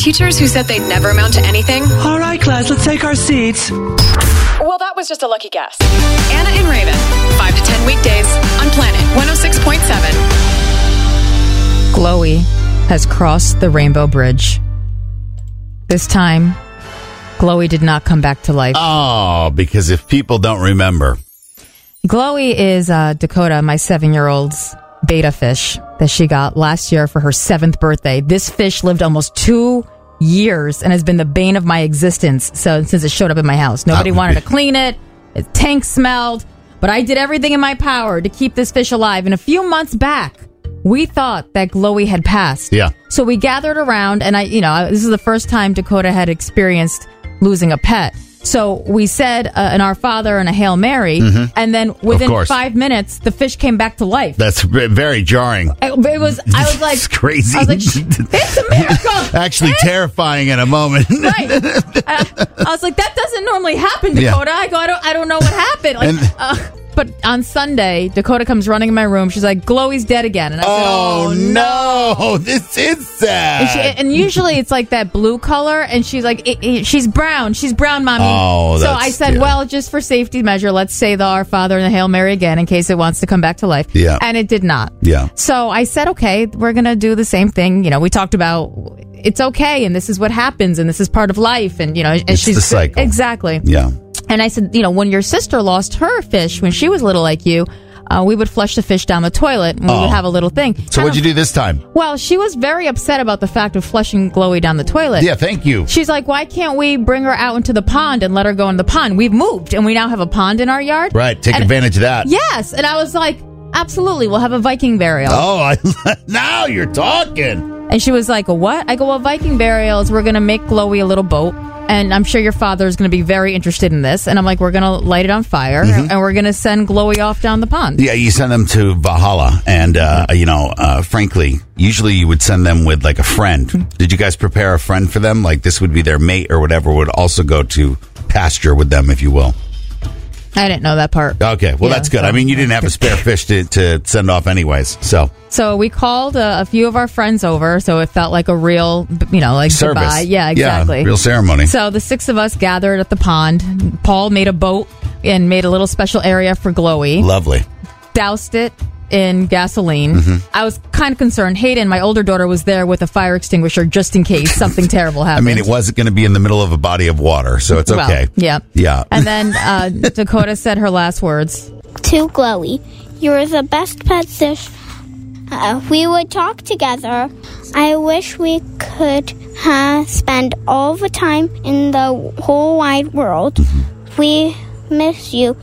teachers who said they'd never amount to anything? All right, class, let's take our seats. Well, that was just a lucky guess. Anna and Raven, 5 to 10 weekdays on Planet 106.7. Chloe has crossed the Rainbow Bridge. This time, Chloe did not come back to life. Oh, because if people don't remember. Chloe is Dakota, my 7-year-old's beta fish that she got last year for her 7th birthday. This fish lived almost 2 years and has been the bane of my existence since it showed up in my house. Nobody wanted to clean it. Its tank smelled. But I did everything in my power to keep this fish alive. And a few months back, we thought that Chloe had passed. Yeah. So we gathered around, and this is the first time Dakota had experienced losing a pet. So we said an Our Father and a Hail Mary, and then within 5 minutes, the fish came back to life. That's very jarring. I was like, it's crazy. I was like, it's a miracle. Actually terrifying in a moment. Right. I was like, that doesn't normally happen, Dakota. Yeah. I don't know what happened. But on Sunday, Dakota comes running in my room. She's like, Chloe's dead again. And I said, oh no, this is sad. And usually it's like that blue color, and she's like, she's brown. She's brown, Mommy. Oh, so I said, well, just for safety measure, let's say the Our Father and the Hail Mary again in case it wants to come back to life. Yeah. And it did not. Yeah. So I said, okay, we're going to do the same thing. We talked about it's okay, and this is what happens, and this is part of life. And, and it's the cycle. Exactly. Yeah. And I said, when your sister lost her fish when she was little like you, we would flush the fish down the toilet and we would have a little thing. So what'd you do this time? Well, she was very upset about the fact of flushing Chloe down the toilet. Yeah, thank you. She's like, why can't we bring her out into the pond and let her go in the pond? We've moved and we now have a pond in our yard. Right, take advantage of that. Yes. And I was like, absolutely, we'll have a Viking burial. Oh, now you're talking. And she was like, a what? I go, well, Viking burial is we're going to make Chloe a little boat. And I'm sure your father is going to be very interested in this. And I'm like, we're going to light it on fire, and we're going to send Chloe off down the pond. Yeah, you send them to Valhalla. And, frankly, usually you would send them with, like, a friend. Did you guys prepare a friend for them? Like, this would be their mate or whatever, would also go to pasture with them, if you will. I didn't know that part. Okay, well, that's good. So, I mean, you didn't have a spare fish to send off anyways, so. So we called a few of our friends over, so it felt like a real, like service. Goodbye. Yeah, exactly. Yeah, real ceremony. So the 6 of us gathered at the pond. Paul made a boat and made a little special area for Chloe. Lovely. Doused it in gasoline. I was kind of concerned. Hayden, my older daughter, was there with a fire extinguisher just in case something terrible happened. I mean, it wasn't going to be in the middle of a body of water, so it's okay. Yeah. Yeah. And then Dakota said her last words. To Chloe, you're the best pet fish. We would talk together. I wish we could spend all the time in the whole wide world. We miss you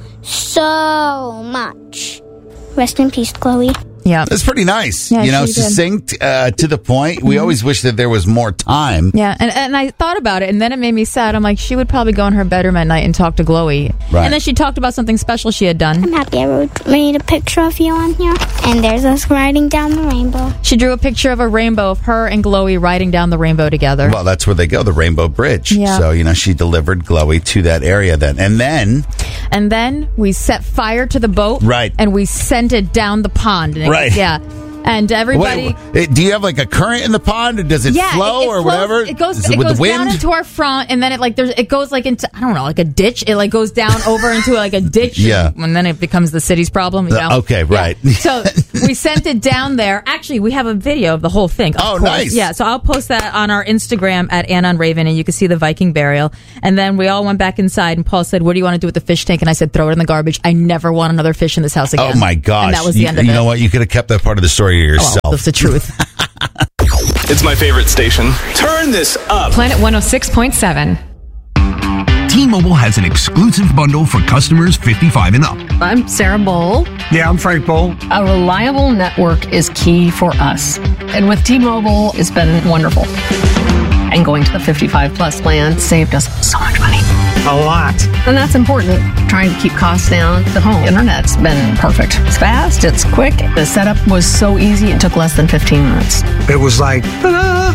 so much. Rest in peace, Chloe. Yeah. That's pretty nice. Yeah, succinct, to the point. We always wish that there was more time. Yeah, and I thought about it, and then it made me sad. I'm like, she would probably go in her bedroom at night and talk to Chloe. Right. And then she talked about something special she had done. I'm happy I made a picture of you on here. And there's us riding down the rainbow. She drew a picture of a rainbow of her and Chloe riding down the rainbow together. Well, that's where they go, the Rainbow Bridge. Yeah. So, she delivered Chloe to that area then. And then we set fire to the boat. Right. And we sent it down the pond. And right. Yeah. And everybody... Wait, do you have like a current in the pond, or does it flow or whatever? It goes with the wind? down into our front, and then it goes like into, I don't know, like a ditch. It like goes down over into like a ditch. Yeah. And then it becomes the city's problem. Okay, right. Yeah. So we sent it down there. Actually, we have a video of the whole thing. Oh, course. nice. Yeah, so I'll post that on our Instagram at Anna and Raven, and you can see the Viking burial. And then we all went back inside, and Paul said, what do you want to do with the fish tank? And I said, throw it in the garbage. I never want another fish in this house again. Oh, my gosh. And that was the end of it. You know what? You could have kept that part of the story to yourself. Well, that's the truth. It's my favorite station. Turn this up. Planet 106.7. T-Mobile has an exclusive bundle for customers 55 and up. I'm Sarah Bowl. Yeah, I'm Frank Bowl. A reliable network is key for us. And with T-Mobile, it's been wonderful. And going to the 55 plus plan saved us so much money. A lot. And that's important. Trying to keep costs down. The home internet's been perfect. It's fast, it's quick. The setup was so easy, it took less than 15 minutes. It was like, ta-da!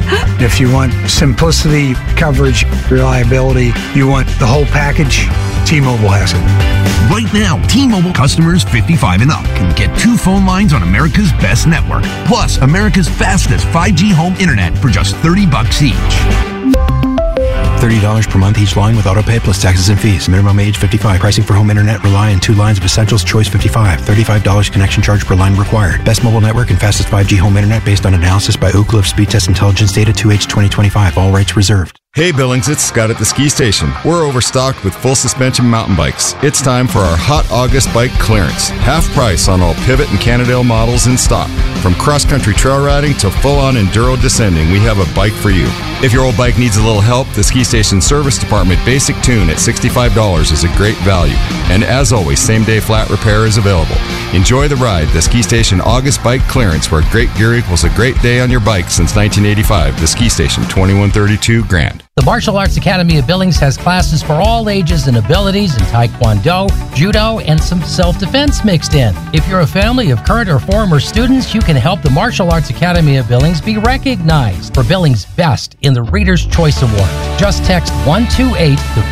If you want simplicity, coverage, reliability, you want the whole package, T-Mobile has it. Right now, T-Mobile customers 55 and up can get 2 phone lines on America's best network, plus America's fastest 5G home internet for just $30 each. $30 per month each line with autopay plus taxes and fees. Minimum age 55. Pricing for home internet rely on 2 lines of Essentials Choice 55. $35 connection charge per line required. Best mobile network and fastest 5G home internet based on analysis by Oak Cliff Speed Test Intelligence Data 2H 2025. All rights reserved. Hey Billings, it's Scott at the ski station. We're overstocked with full suspension mountain bikes. It's time for our Hot August bike clearance. Half price on all Pivot and Cannondale models in stock. From cross-country trail riding to full-on enduro descending, we have a bike for you. If your old bike needs a little help, the Ski Station Service Department Basic Tune at $65 is a great value. And as always, same-day flat repair is available. Enjoy the ride. The Ski Station August Bike Clearance, where great gear equals a great day on your bike since 1985. The Ski Station, 2132 Grand. The Martial Arts Academy of Billings has classes for all ages and abilities in Taekwondo, Judo, and some self-defense mixed in. If you're a family of current or former students, you can help the Martial Arts Academy of Billings be recognized for Billings' Best in the Reader's Choice Award. Just text 128 to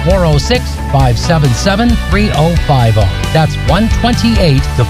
406-577-3050. That's 128 to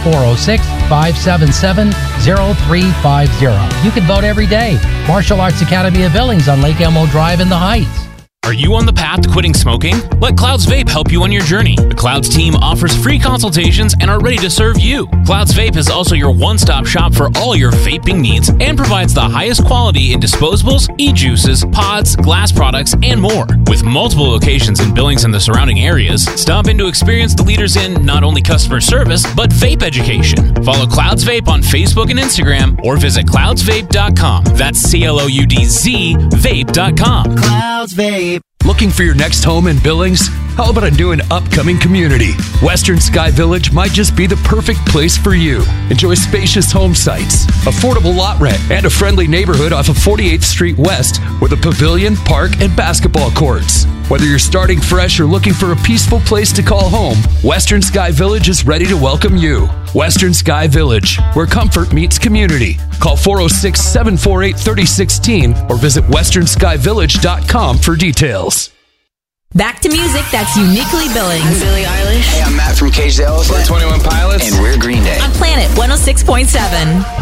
406-577-0350. You can vote every day. Martial Arts Academy of Billings on Lake Elmo Drive in the Heights. Are you on the path to quitting smoking? Let Clouds Vape help you on your journey. The Clouds team offers free consultations and are ready to serve you. Clouds Vape is also your one-stop shop for all your vaping needs and provides the highest quality in disposables, e-juices, pods, glass products, and more. With multiple locations in Billings and the surrounding areas, stop in to experience the leaders in not only customer service, but vape education. Follow Clouds Vape on Facebook and Instagram or visit cloudsvape.com. That's CLOUDZ vape.com. Clouds Vape. Looking for your next home in Billings? How about a new and upcoming community? Western Sky Village might just be the perfect place for you. Enjoy spacious home sites, affordable lot rent, and a friendly neighborhood off of 48th Street West with a pavilion, park, and basketball courts. Whether you're starting fresh or looking for a peaceful place to call home, Western Sky Village is ready to welcome you. Western Sky Village, where comfort meets community. Call 406-748-3016 or visit westernskyvillage.com for details. Back to music that's uniquely Billings. I'm Billie Eilish. Hey, I'm Matt from Cage the Elephant. We're 21 Pilots. And we're Green Day. On Planet 106.7.